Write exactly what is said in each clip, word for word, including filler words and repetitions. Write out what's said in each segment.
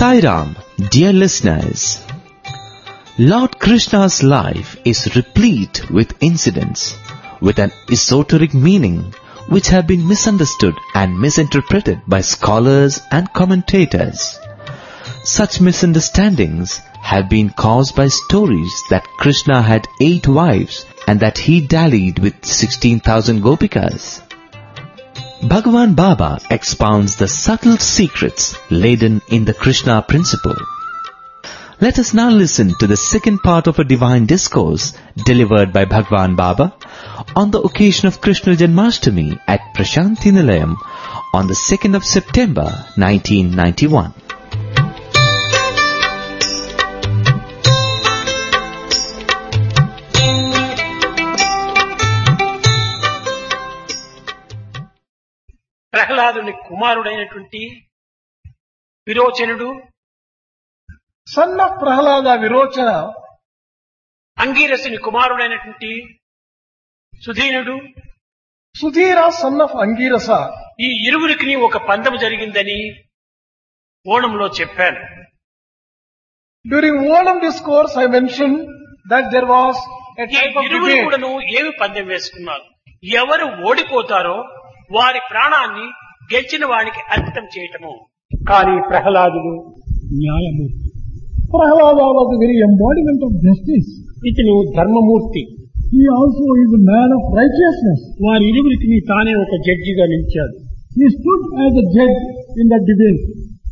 Sai Ram, dear listeners, Lord Krishna's life is replete with incidents with an esoteric meaning which have been misunderstood and misinterpreted by scholars and commentators. Such misunderstandings have been caused by stories that Krishna had eight wives and that he dallied with sixteen thousand gopikas. Bhagavan Baba expounds the subtle secrets laden in the Krishna principle. Let us now listen to the second part of a divine discourse delivered by Bhagavan Baba on the occasion of Krishna Janmashtami at Prashanti Nilayam on the second of September nineteen ninety-one. ప్రహ్లాదుని కుమారుడైనటువంటి విరోచనుడు, son of Prahlada విరోచన, అంగీరసుని కుమారుడైనటువంటి సుధీనుడు, Sudheera son of Angirasa, ఈ ఇరువురికి ఒక పందెము జరిగిందని ఓణంలో చెప్పాను. During Onam discourse I mention that there was a ఈ type of ఇరువురు డిబేట్. కూడాను ఏమి పందెం వేసుకున్నారు? ఎవరు ఓడిపోతారో వారి ప్రాణాన్ని గెలిచిన వాడికి అర్పితం చేయటము. కానీ ప్రహ్లాదుడు న్యాయమూర్తి, Prahlada was the very embodiment of justice. ఇతను ధర్మమూర్తి. He also is a man of righteousness. వారి ఇరువురికి తానే ఒక జడ్జిగా నిలిచాడు. He stood as a judge in the debate.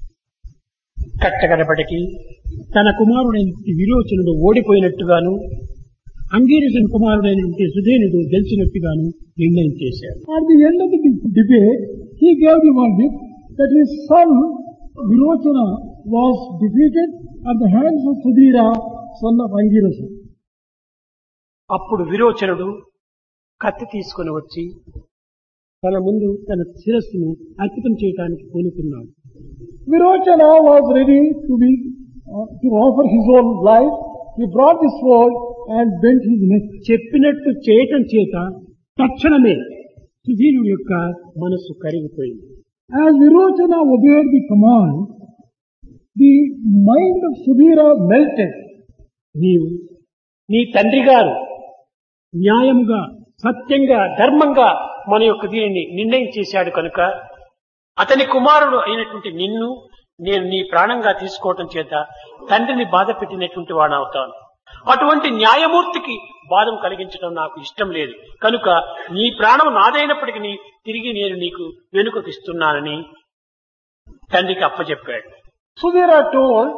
కట్టగడపటికి తన కుమారుడైన విరోచనుడు ఓడిపోయినట్టుగాను, అంగీరసుని కుమారుడైనటువంటి సుధేనుడు గెలిచినట్టుగాను నిర్ణయం చేశాడు. At the end of the debate, he gave the verdict that his son Virochana was defeated at the hands of Sudhira, son of Angirasa. అప్పుడు విరోచనుడు కత్తి తీసుకుని వచ్చి తన ముందు తన శిరస్సును అర్పితం చేయడానికి పూనుకున్నాడు. Virochana was ready to be uh, to offer his own life. He brought the sword and bent his neck. చెప్పినట్టు చేయటం చేత తక్షణమే సుధీనుడి యొక్క మనస్సు కరిగిపోయింది. As Virochana obeyed the command, the mind of Sudhira melted. నీవు నీ తండ్రి గారు న్యాయముగా, సత్యంగా, ధర్మంగా మన యొక్క దీనిని నిర్ణయం చేశాడు కనుక అతని కుమారుడు అయినటువంటి నిన్ను నేను నీ ప్రాణంగా తీసుకోవటం చేత తండ్రిని బాధ పెట్టినటువంటి వాడవుతాను. అటువంటి న్యాయమూర్తికి బాధం కలిగించడం నాకు ఇష్టం లేదు కనుక నీ ప్రాణం నాదైనప్పటికీ తిరిగి నేను నీకు వెనుకకు ఇస్తున్నానని తండ్రికి అప్పచెప్పాడు. Sudhira told,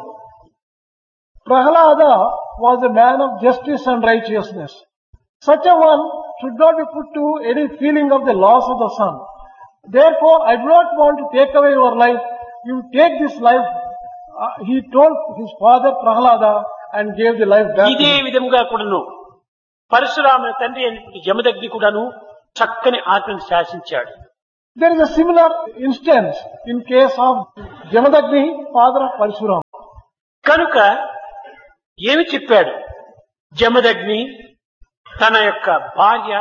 Prahlada was a man of justice and righteousness. Such a one should not be put to any feeling of the loss of the son. Therefore, I do not want to take away your life. You take this life. Uh, he told his father Prahlada and gave the life back. ఇదే విధంగా కూడాను పరశురాముని తండ్రి అయినటువంటి జమదగ్ని కూడాను చక్కని ఆత్మను శాసించాడు. There is a similar instance in case of Jamadagni, father of Parshurama. కనుక ఏమి చెప్పాడు? జమదగ్ని తన యొక్క భార్య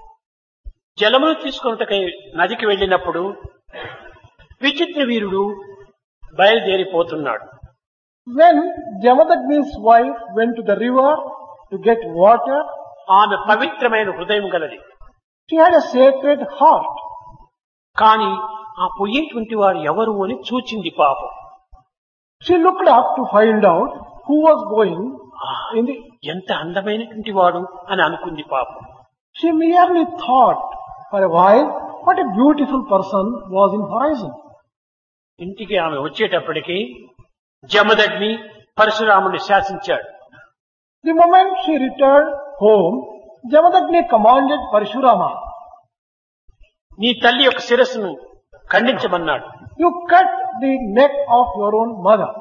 జలమును తీసుకున్నటకై నదికి వెళ్ళినప్పుడు విచిత్ర వీరుడు బయలుదేరిపోతున్నాడు. When Jamadagni's wife went to the river to get water, ఆమె పవిత్రమైన హృదయం గలది. she had a sacred heart. కానీ ఆ పోయేటువంటి వారు ఎవరు అని చూచింది పాపం. She looked up to find out who was going in the... ఎంత అందమైనటువంటి వాడు అని అనుకుంది పాపం. She merely thought for a while what a beautiful person was in horizon. ఇంటికి ఆమె వచ్చేటప్పటికి జమదగ్ని పరశురాముని శాసించాడు. The moment she returned home, Jamadagni commanded Parshurama, నీ తల్లి యొక్క శిరస్సును ఖండించమన్నాడు. you cut the neck of your own mother.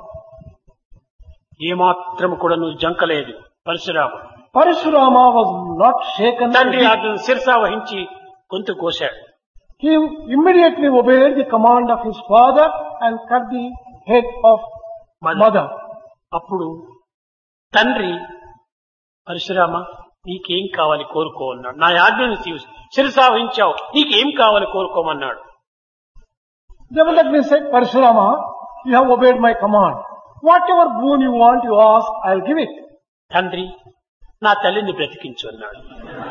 ఏమాత్రం కూడా నువ్వు జంకలేదు పరశురాముడు. Parshurama was not shaken. తండ్రి ఆజ్ఞను శిరసా వహించి గొంతు కోశాడు. He immediately obeyed the command of his father and cut the head of mother. అప్పుడు తండ్రి పరశురామ నీకేం కావాలి కోరుకో అన్నాడు. నా ఆజ్ఞను శిరసా వహించావు, నీకేం కావాలి కోరుకోమన్నాడు. Jamadagni said, Parshurama, you have obeyed my command. Whatever boon you want, you ask, I'll give it. తండ్రి నా తల్లిని బ్రతికించు అన్నాడు.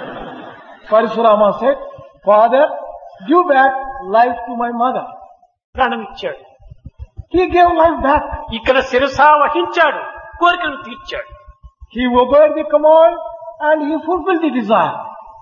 Parashurama said, Father, give back life to my mother. ప్రాణం ఇచ్చాడు. He gave life back. ఇక్కడ శిరసా వహించాడు, కోరికను తీర్చాడు. He obeyed the command and he fulfilled the desire.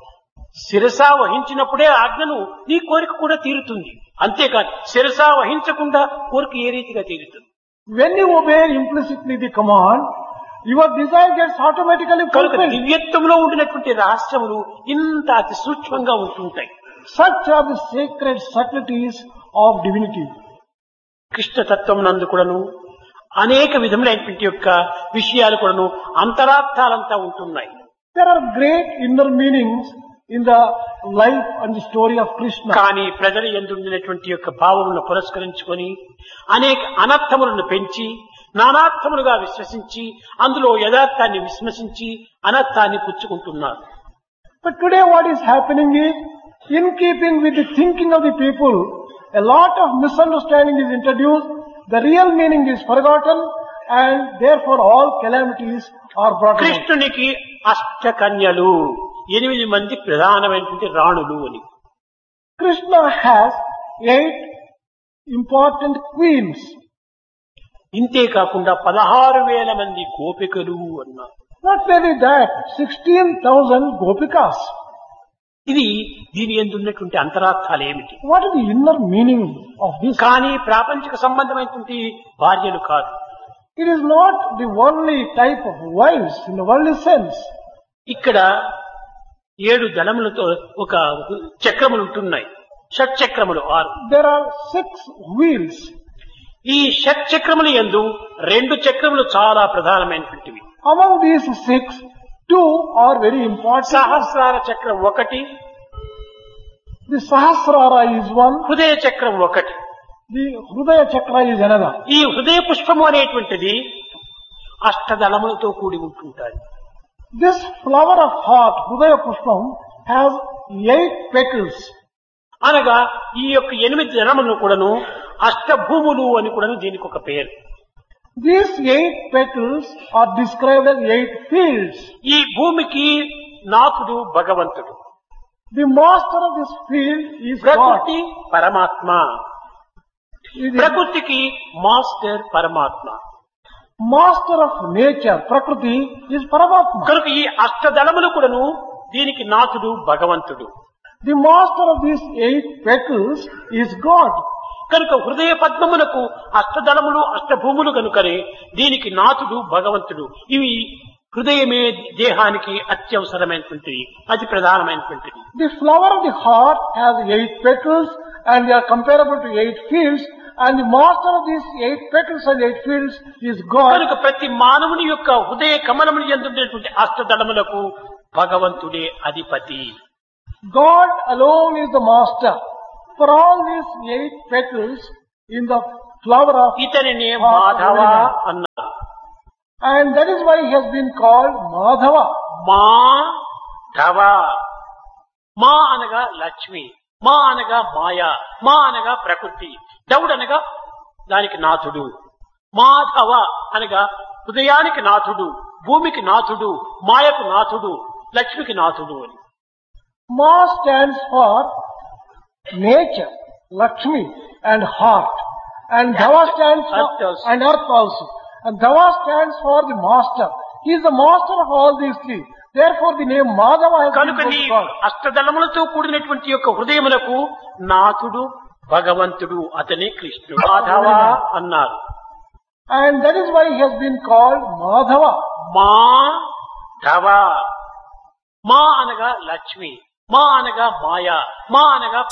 శిరసా వహించినప్పుడే ఆజ్ఞను నీ కోరిక కూడా తీరుతుంది. అంతేకాదు శిరసా వహించకుండా కోరిక ఏ రీతిగా తీరుతుంది? When you obey implicitly the command, your desire gets automatically కనుక fulfilled. దివ్యత్వంలో ఉండినటువంటి రహస్యములు ఇంత అతి సూక్ష్మంగా ఉంటుంటాయి. Such are the sacred subtleties of divinity. కృష్ణతత్వం నందు కూడాను అనేక విధములైనటువంటి యొక్క విషయాలు కూడాను అంతరార్థాలంతా ఉంటున్నాయి. There are great inner meanings in the life and the story of Krishna. కానీ ప్రజల యందు ఉండినటువంటి యొక్క భావములను పురస్కరించుకొని అనేక అనర్థములను పెంచి నానార్థములుగా విశ్వసించి అందులో యథార్థాన్ని విశ్వసించి అనర్థాన్ని పుచ్చుకుంటున్నారు. But today what is happening is, in keeping with the thinking of the people, a lot of misunderstanding is introduced, the real meaning is forgotten, and therefore all calamities are brought about. కృష్ణునికి అష్టకన్యలు, ఎనిమిది మంది ప్రధానమైనటువంటి రాణులు అని. Krishna has eight important queens. ఇంతే కాకుండా పదహారు వేల మంది గోపికలు అన్నారు. Not merely that, sixteen thousand gopikas. ఇది దీని యందు ఉన్నటువంటి అంతరార్థాలు ఏమిటి? What is the inner meaning of this? కానీ ప్రాపంచిక సంబంధమైనటువంటి భార్యలు కాదు. It is not the worldly type of wives in the worldly sense. ఇక్కడ ఏడు దళములతో ఒక చక్రములు ఉంటున్నాయి. షట్చక్రములు ఆరు. There are six wheels. ఈ షట్చక్రముల యందు రెండు చక్రములు చాలా ప్రధానమైనటువంటివి. Among these six, two are very important. సహస్రార చక్రం ఒకటి, The Sahasrara is one, హృదయ చక్రం ఒకటి. the Hrudaya Chakra is another. ఈ హృదయ పుష్పము అనేటువంటిది అష్టదళములతో కూడి ఉంటుంటాయి. This flower of heart, Hrudaya Pushpam, has eight petals. అనగా ఈ యొక్క ఎనిమిది దళములను కూడాను అష్టభూములు అని కూడాను దీనికి ఒక పేరు. These eight petals are described as eight fields. ఈ భూమికి నాథుడు భగవంతుడు, The master of this field is God. ప్రకృతి పరమాత్మ. He is the ప్రకృతికి మాస్టర్ పరమాత్మ. master of nature, Prakriti, is Paramatma. కనుక ఈ అష్టదళములు కూడాను దీనికి నాథుడు భగవంతుడు. The master of these eight petals is God. కనుక హృదయ పద్మమునకు అష్టదళములు అష్టభూములు కనుకనే దీనికి నాథుడు భగవంతుడు. ఇవి హృదయమే దేహానికి అత్యవసరమైనటువంటిది, అతి ప్రధానమైనటువంటిది. The flower of the heart has eight petals and they are comparable to eight fields, and the master of these eight petals and eight fields is God. కనుక ప్రతి మానవుని యొక్క హృదయ కమలములు ఎందున్నటువంటి అష్టదళములకు భగవంతుడే అధిపతి. God alone is the master for all these eight petals in the flower of ఇతనినే heart of Madhava every man. అన్నారు. And that is why he has been called Madhava. Madhava. మా అనగా లక్ష్మి, మా అనగా మాయ, మా అనగా ప్రకృతి, దౌడు అనగా దానికి నాథుడు. మాధవ అనగా హృదయానికి నాథుడు, భూమికి నాథుడు, మాయకు నాథుడు, లక్ష్మికి నాథుడు అని. Ma stands for nature, Lakshmi and heart. And Dhava stands Earth for, also. and earth also. And Dhava stands for the master. He is the master of all these three. Therefore the name Madhava has been కనుక నీ given to God. అష్టదళములతో కూడినటువంటి యొక్క హృదయములకు నాథుడు భగవంతుడు, అతనే కృష్ణుడు. మాధవ అన్నారు. And that is why he has been called Madhava. Madhava. మా అనగా లక్ష్మి, మా అనగా మాయ, మా అనగా